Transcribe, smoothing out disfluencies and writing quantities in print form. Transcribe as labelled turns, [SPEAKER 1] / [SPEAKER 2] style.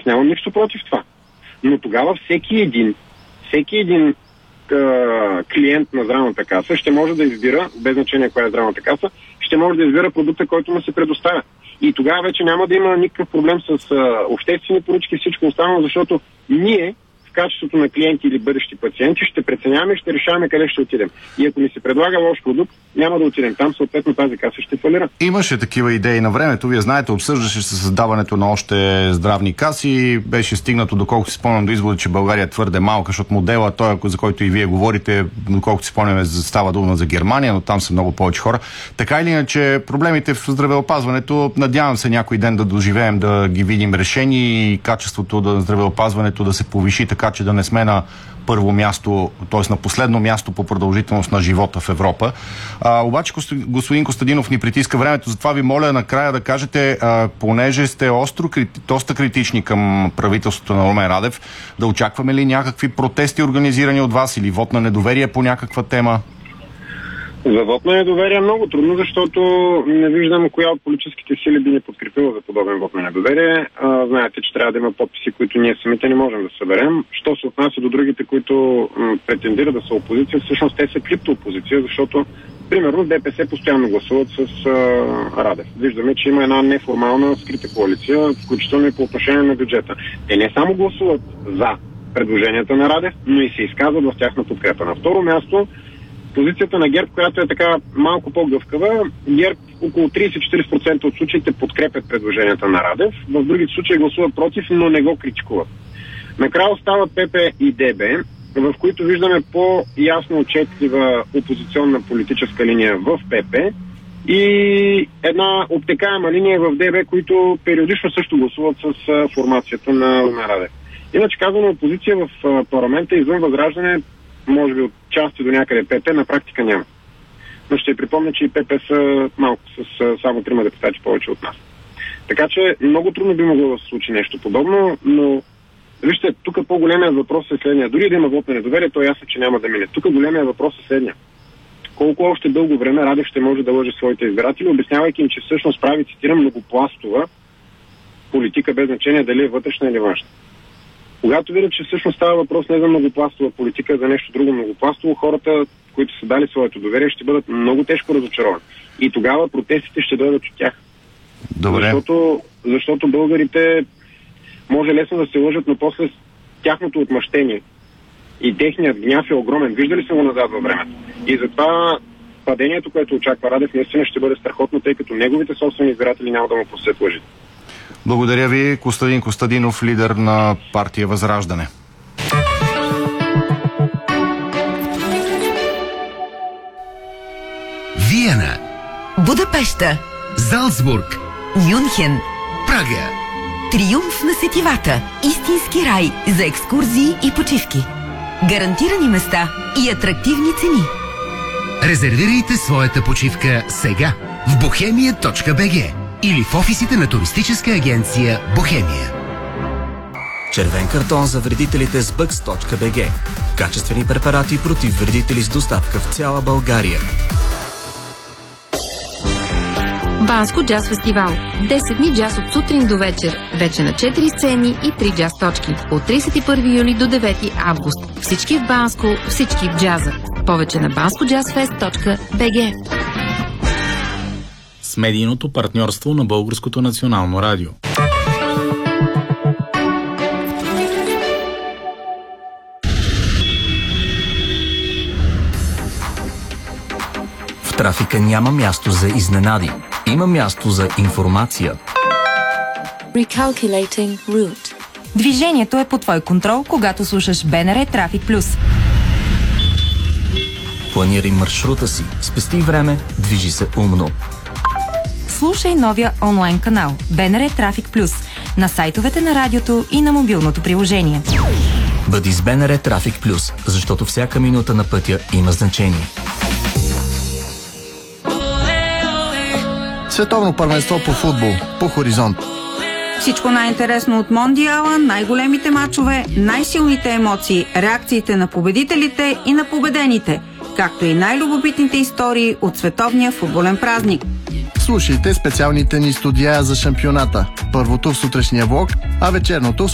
[SPEAKER 1] нямам нищо против това. Но тогава всеки един клиент на здравната каса ще може да избира, без значение коя е здравната каса, ще може да избира продукта, който му се предоставя. И тогава вече няма да има никакъв проблем с обществени поръчки и всичко останало, защото ние в качеството на клиенти или бъдещи пациенти ще преценяваме и ще решаваме къде ще отидем. И ако ни се предлага лош продукт, няма да отидем там, съответно тази каса ще фалира.
[SPEAKER 2] Имаше такива идеи на времето. Вие знаете, обсъждаше се създаването на още здравни каси. Беше стигнато, доколкото си спомням, до извода, че България е твърде малка, защото модела, той, за който и вие говорите, доколкото си спомняме, става дума за Германия, но там са много повече хора. Така или иначе, проблемите в здравеопазването, надявам се някой ден да доживеем, да ги видим решени и качеството на здравеопазването да се повиши, така че да не сме на първо място, т.е. на последно място по продължителност на живота в Европа. Обаче, господин Костадинов, ни притиска времето, затова ви моля накрая да кажете, понеже сте доста критични към правителството на Румен Радев, да очакваме ли някакви протести организирани от вас или вод на недоверие по някаква тема?
[SPEAKER 1] За вод на недоверие е много трудно, защото не виждам коя от политическите сили би ни подкрепила за подобен вод на недоверие. Знаете, че трябва да има подписи, които ние самите не можем да съберем. Що се отнася до другите, които претендират да са опозиция, всъщност те са криптоопозиция, защото примерно ДПС постоянно гласуват с Радев. Виждаме, че има една неформална скрита коалиция, включително и по отношение на бюджета. Те не само гласуват за предложенията на Радев, но и се изказват в тяхна подкрепа. На второ място, позицията на ГЕРБ, която е така малко по-гъвкава, ГЕРБ около 30-40% от случаите подкрепят предложенията на Радев, в другите случаи гласуват против, но не го критикуват. Накрая остават ПП и ДБ, в които виждаме по-ясно отчетлива опозиционна политическа линия в ПП и една обтекаема линия в ДБ, които периодично също гласуват с формацията на Радев. Иначе казано, опозиция в парламента извън Възраждане, може би от части до някъде ПП, на практика няма. Но ще припомня, че и ПП са малко с само 3 депутати повече от нас. Така че много трудно би могло да се случи нещо подобно, но вижте, тук по-големият въпрос е следния. Дори да има вот на недоверие, то е ясно, че няма да мине. Тук големият въпрос е следния. Колко още дълго време Радев ще може да лъже своите избиратели, обяснявайки им, че всъщност прави, цитирам, многопластова политика, без значение дали е вътрешна или външна. Когато видят, че всъщност става въпрос не за многопластова политика, а за нещо друго многопластово, хората, които са дали своето доверие, ще бъдат много тежко разочаровани. И тогава протестите ще дойдат от тях.
[SPEAKER 2] Добре.
[SPEAKER 1] Защото българите може лесно да се лъжат, но после тяхното отмъщение и техният гняв е огромен. Виждали са го назад във времето. И затова падението, което очаква Радев, наистина ще бъде страхотно, тъй като неговите собствени избиратели няма да му простят лъжите.
[SPEAKER 2] Благодаря ви, Костадин Костадинов, лидер на партия Възраждане.
[SPEAKER 3] Виена,
[SPEAKER 4] Будапеща,
[SPEAKER 3] Залцбург,
[SPEAKER 4] Мюнхен,
[SPEAKER 3] Прага.
[SPEAKER 4] Триумф на сетивата. Истински рай за екскурзии и почивки. Гарантирани места и атрактивни цени.
[SPEAKER 3] Резервирайте своята почивка сега в bohemia.bg или в офисите на туристическа агенция Бохемия.
[SPEAKER 5] Червен картон за вредителите с Bugs.bg. Качествени препарати против вредители с доставка в цяла България.
[SPEAKER 6] Банско джаз фестивал. 10 дни джаз от сутрин до вечер. Вече на 4 сцени и 3 джаз точки. От 31 юли до 9 август. Всички в Банско, всички в джаза. Повече на banscojazzfest.bg.
[SPEAKER 7] С медийното партньорство на Българското национално радио.
[SPEAKER 5] В трафика няма място за изненади. Има място за информация.
[SPEAKER 8] Recalculating route.
[SPEAKER 9] Движението е под твой контрол, когато слушаш БНР Трафик Плюс.
[SPEAKER 5] Планирай маршрута си, спести време, движи се умно.
[SPEAKER 9] Слушай новия онлайн канал БНР Трафик Плюс на сайтовете на радиото и на мобилното приложение.
[SPEAKER 5] Бъди с БНР Трафик Плюс, защото всяка минута на пътя има значение.
[SPEAKER 10] Световно първенство по футбол, по Хоризонт.
[SPEAKER 11] Всичко най-интересно от Мондиала, най-големите матчове, най-силните емоции, реакциите на победителите и на победените, както и най-любопитните истории от световния футболен празник.
[SPEAKER 10] Слушайте специалните ни студия за шампионата. Първото в сутрешния влог, а вечерното